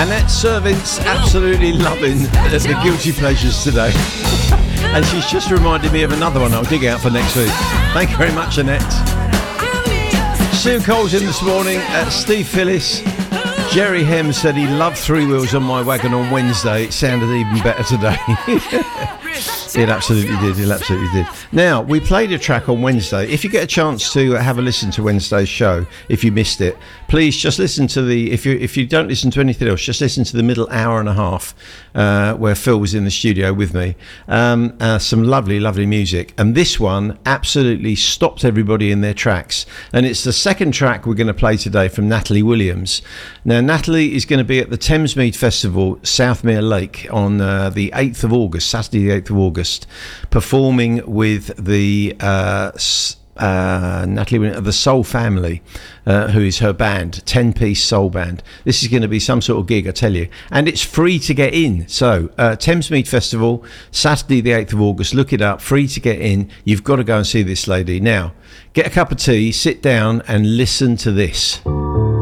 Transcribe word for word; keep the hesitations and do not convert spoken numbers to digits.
Annette Servant's absolutely loving the Guilty Pleasures today. And she's just reminded me of another one I'll dig out for next week. Thank you very much, Annette. Sue Cole's in this morning. Uh, Steve Phillis. Jerry Hem said he loved Three Wheels on My Wagon on Wednesday. It sounded even better today. It absolutely did. It absolutely did. Now, we played a track on Wednesday. If you get a chance to have a listen to Wednesday's show, if you missed it, please just listen to the. If you if you don't listen to anything else, just listen to the middle hour and a half uh, where Phil was in the studio with me. Um, uh, some lovely, lovely music, and this one absolutely stopped everybody in their tracks. And it's the second track we're going to play today from Natalie Williams. Now, Natalie is going to be at the Thamesmead Festival, Southmere Lake, on uh, the eighth of August, Saturday the eighth of August. Performing with the uh, uh, Natalie of the Soul Family, uh, who is her band, ten-piece soul band. This is going to be some sort of gig, I tell you, and it's free to get in. So uh, Thamesmead Festival, Saturday the eighth of August. Look it up, free to get in. You've got to go and see this lady. Now, get a cup of tea, sit down, and listen to this.